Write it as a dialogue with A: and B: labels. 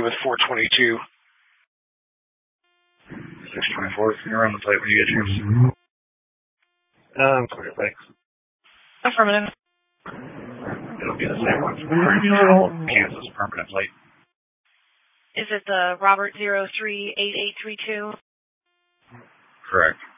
A: with 422.
B: 624, can you run the plate when you get a chance?
A: Clear, thanks.
C: Affirmative.
B: It'll be the same one from Kansas, permanent plate.
C: Is it the Robert 038832?
B: Correct.